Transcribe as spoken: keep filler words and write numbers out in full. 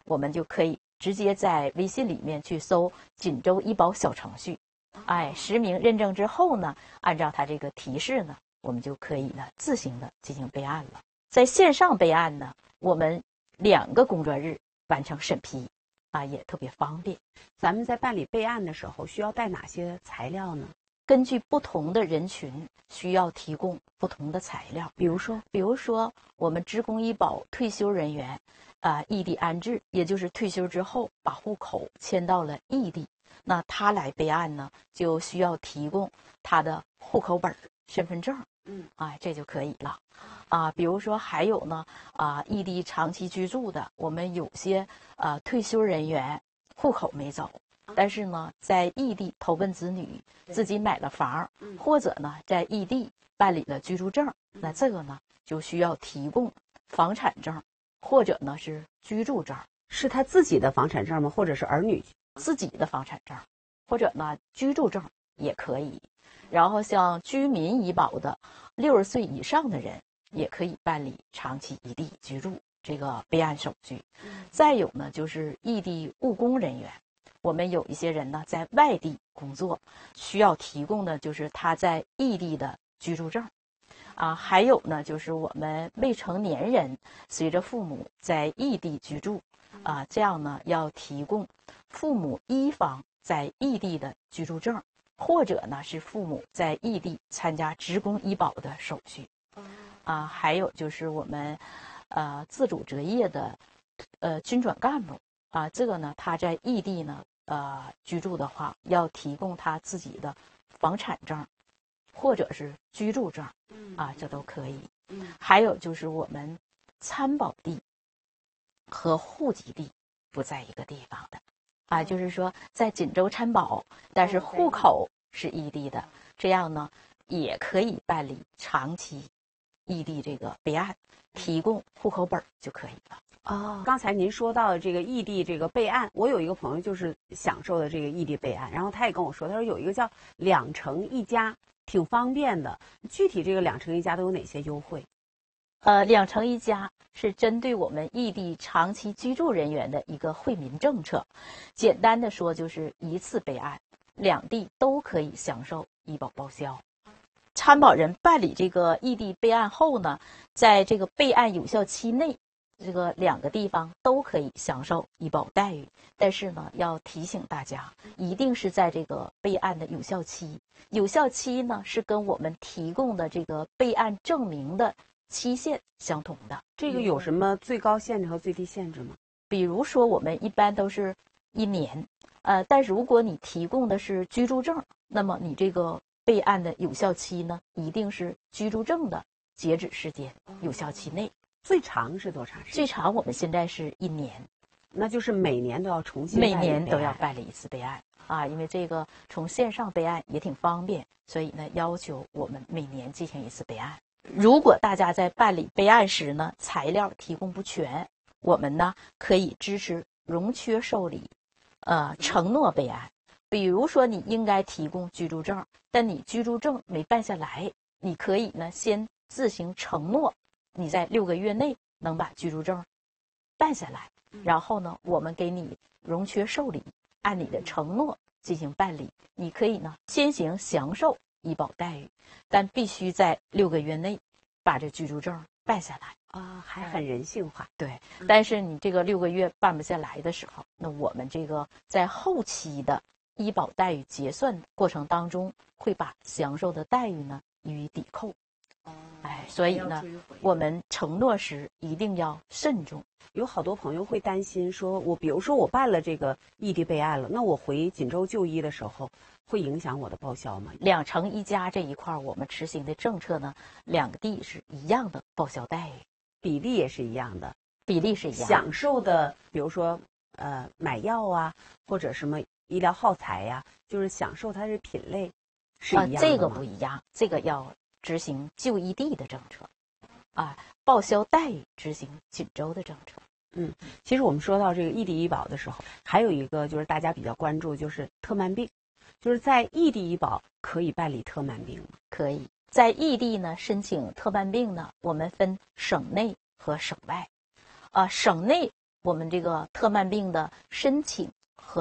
我们就可以直接在微信里面去搜锦州医保小程序，哎，实名认证之后呢，按照它这个提示呢，我们就可以呢自行的进行备案了。在线上备案呢，我们两个工作日完成审批，啊，也特别方便。 咱们在办理备案的时候，需要带哪些材料呢？ 根据不同的人群，需要提供不同的材料。 比如说， 比如说我们职工医保退休人员，啊、呃，异地安置，也就是退休之后把户口迁到了异地，那他来备案呢，就需要提供他的户口本、身份证，嗯，哎，这就可以了。啊，比如说还有呢，啊，异地长期居住的，我们有些啊退休人员户口没走。但是呢，在异地投奔子女，自己买了房，或者呢，在异地办理了居住证，那这个呢，就需要提供房产证，或者呢是居住证。 是他自己的房产证吗？或者是儿女自己的房产证，或者呢居住证也可以。然后像居民医保的六十岁以上的人，也可以办理长期异地居住这个备案手续。再有呢，就是异地务工人员。我们有一些人呢，在外地工作，需要提供的就是他在异地的居住证，啊，还有呢，就是我们未成年人随着父母在异地居住，啊，这样呢要提供父母一方在异地的居住证，或者呢是父母在异地参加职工医保的手续，啊，还有就是我们，呃，自主择业的，呃，军转干部。啊，这个呢，他在异地呢，呃，居住的话，要提供他自己的房产证，或者是居住证，啊，这都可以。还有就是我们参保地和户籍地不在一个地方的，啊，就是说在锦州参保，但是户口是异地的，这样呢，也可以办理长期异地这个备案，提供户口本就可以了。 哦，刚才您说到的这个异地这个备案，我有一个朋友就是享受的这个异地备案，然后他也跟我说，他说有一个叫两城一家，挺方便的。具体这个两城一家都有哪些优惠？ 呃，两城一家是针对我们异地长期居住人员的一个惠民政策。简单的说，就是一次备案，两地都可以享受医保报销。参保人办理这个异地备案后呢，在这个备案有效期内，这个两个地方都可以享受医保待遇，但是呢，要提醒大家，一定是在这个备案的有效期。有效期呢是跟我们提供的这个备案证明的期限相同的。 这个有什么最高限制和最低限制吗？ 比如说，我们一般都是一年，呃，但如果你提供的是居住证，那么你这个备案的有效期呢，一定是居住证的截止时间有效期内。 最长是多长时间？ 最长我们现在是一年， 那就是每年都要重新每年都要办理一次备案啊，因为这个从线上备案也挺方便，所以呢要求我们每年进行一次备案。如果大家在办理备案时呢，材料提供不全，我们呢可以支持容缺受理，呃，承诺备案。比如说你应该提供居住证，但你居住证没办下来，你可以呢先自行承诺。你在六个月内能把居住证办下来，然后呢，我们给你容缺受理，按你的承诺进行办理。你可以呢先行享受医保待遇，但必须在六个月内把这居住证办下来啊，还很人性化。 对，但是你这个六个月办不下来的时候，那我们这个在后期的医保待遇结算过程当中，会把享受的待遇呢予以抵扣。哎，所以呢，我们承诺时一定要慎重。 有好多朋友会担心说，我比如说我办了这个异地备案了，那我回锦州就医的时候，会影响我的报销吗？ 两城一家这一块，我们执行的政策呢，两个地是一样的报销待遇， 比例也是一样的， 比例是一样的。 享受的，比如说呃买药啊，或者什么医疗耗材呀、啊，就是享受它的品类是一样的吗？ 啊，这个不一样，这个要执行就医地的政策，啊，报销待遇执行锦州的政策。 嗯，其实我们说到这个异地医保的时候，还有一个就是大家比较关注，就是特慢病，就是在异地医保可以办理特慢病吗？ 可以，在异地呢申请特慢病呢，我们分省内和省外，啊，省内我们这个特慢病的申请